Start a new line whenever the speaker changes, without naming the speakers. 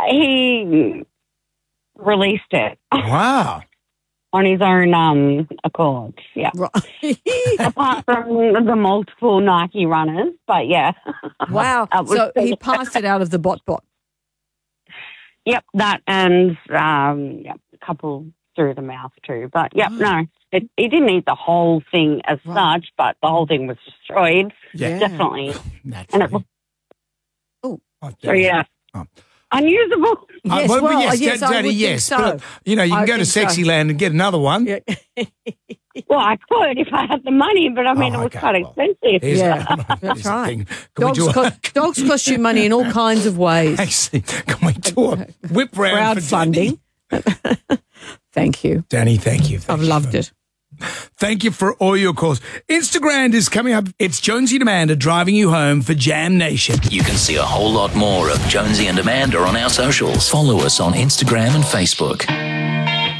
He released it
Wow.
on his own accord. Yeah.
Right.
Apart from the multiple Nike runners, but yeah.
Wow.
That was-
So he passed it out of the bot.
Yep, that and a couple through the mouth too. But no, he didn't eat the whole thing as such, but the whole thing was destroyed.
Yeah.
Definitely.
Naturally.
And it was,
Oh,
so yeah,
Oh.
unusable.
Yes,
well,
well,
yes,
yes, I
Daddy,
would think
yes.
so.
But, you can
I
go to
think so.
Sexyland and get another one.
Yeah.
Well, I could if I had the money, but I mean, it was
okay,
quite
well,
expensive.
Here's
Yeah,
here's
that's
the
right.
thing. Can we do
Dogs cost you money in all kinds of ways.
Actually, can we do a whip round for Danny?
Crowdfunding. Thank you.
Danny, thank you.
I've loved it.
Thank you for all your calls. Instagram is coming up. It's Jonesy and Amanda driving you home for Jam Nation.
You can see a whole lot more of Jonesy and Amanda on our socials. Follow us on Instagram and Facebook.